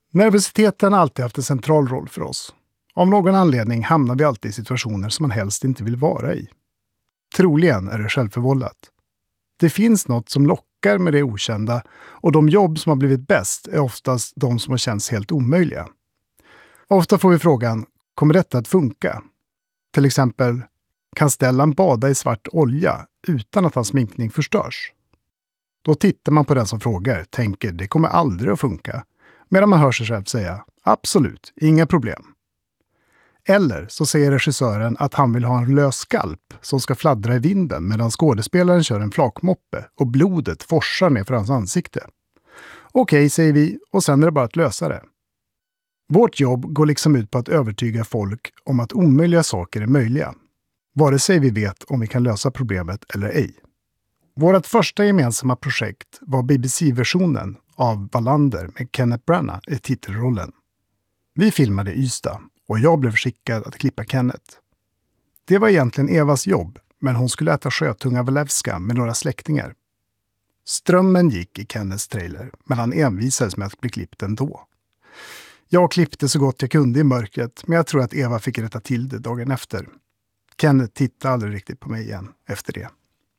Nervositeten har alltid haft en central roll för oss. Av någon anledning hamnar vi alltid i situationer som man helst inte vill vara i. Troligen är det självförvållat. Det finns något som lockar med det okända och de jobb som har blivit bäst är oftast de som har känts helt omöjliga. Ofta får vi frågan, kommer detta att funka? Till exempel, kan Stellan bada i svart olja utan att hans sminkning förstörs? Då tittar man på den som frågar, tänker det kommer aldrig att funka. Medan man hör sig själv säga, absolut, inga problem. Eller så säger regissören att han vill ha en lös skalp som ska fladdra i vinden medan skådespelaren kör en flakmoppe och blodet forsar ner för hans ansikte. Okej, säger vi, och sen är det bara att lösa det. Vårt jobb går liksom ut på att övertyga folk om att omöjliga saker är möjliga. Vare sig vi vet om vi kan lösa problemet eller ej. Vårt första gemensamma projekt var BBC-versionen av Wallander med Kenneth Branagh i titelrollen. Vi filmade i Ystad och jag blev skickad att klippa Kenneth. Det var egentligen Evas jobb, men hon skulle äta sjötunga Walewska med några släktingar. Strömmen gick i Kenneths trailer, men han envisades med att bli klippt ändå. Jag klippte så gott jag kunde i mörkret, men jag tror att Eva fick rätta till det dagen efter. Kenneth tittade aldrig riktigt på mig igen efter det.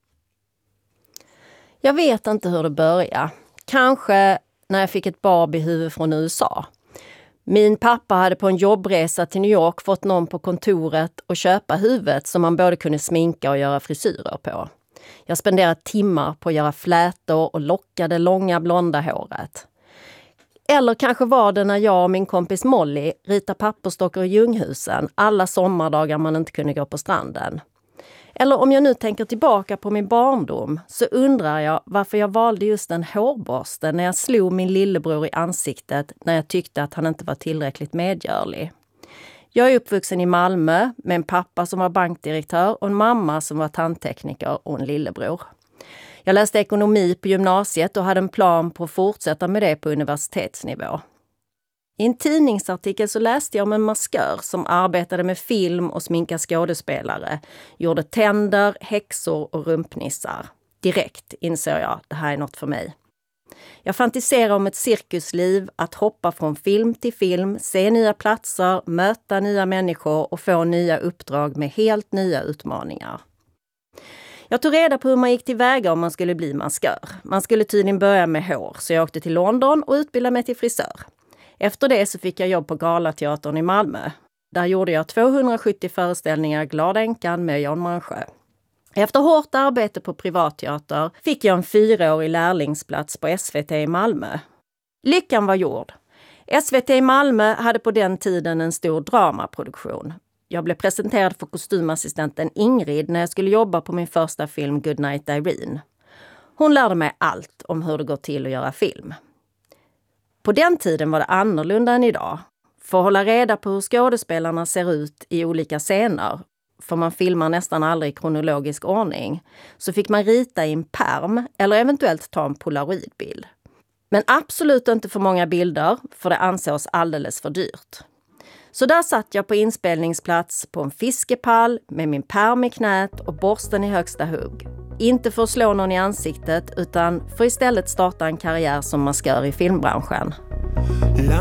Jag vet inte hur det började. Kanske när jag fick ett Barbie-huvud från USA. Min pappa hade på en jobbresa till New York fått någon på kontoret att köpa huvudet som man både kunde sminka och göra frisyrer på. Jag spenderade timmar på att göra flätor och locka det långa blonda håret. Eller kanske var det när jag och min kompis Molly ritade pappersdockor i Ljunghusen alla sommardagar man inte kunde gå på stranden. Eller om jag nu tänker tillbaka på min barndom så undrar jag varför jag valde just en hårborste när jag slog min lillebror i ansiktet när jag tyckte att han inte var tillräckligt medgörlig. Jag är uppvuxen i Malmö med en pappa som var bankdirektör och en mamma som var tandtekniker och en lillebror. Jag läste ekonomi på gymnasiet och hade en plan på att fortsätta med det på universitetsnivå. I en tidningsartikel så läste jag om en maskör som arbetade med film och sminka skådespelare. Gjorde tänder, häxor och rumpnissar. Direkt insåg jag, det här är något för mig. Jag fantiserar om ett cirkusliv, att hoppa från film till film, se nya platser, möta nya människor och få nya uppdrag med helt nya utmaningar. Jag tog reda på hur man gick tillväga om man skulle bli maskör. Man skulle tydligen börja med hår, så jag åkte till London och utbildade mig till frisör. Efter det så fick jag jobb på Galateatern i Malmö. Där gjorde jag 270 föreställningar Glada änkan med Jan Mansjö. Efter hårt arbete på privatteater fick jag en 4-årig lärlingsplats på SVT i Malmö. Lyckan var gjord. SVT i Malmö hade på den tiden en stor dramaproduktion. Jag blev presenterad för kostymassistenten Ingrid när jag skulle jobba på min första film Goodnight Irene. Hon lärde mig allt om hur det går till att göra film. På den tiden var det annorlunda än idag. För att hålla reda på hur skådespelarna ser ut i olika scener, för man filmar nästan aldrig i kronologisk ordning, så fick man rita i en perm eller eventuellt ta en polaroidbild. Men absolut inte för många bilder, för det ansågs alldeles för dyrt. Så där satt jag på inspelningsplats på en fiskepall med min perm i knät och borsten i högsta hugg. Inte för att slå någon i ansiktet utan för istället starta en karriär som maskör i filmbranschen.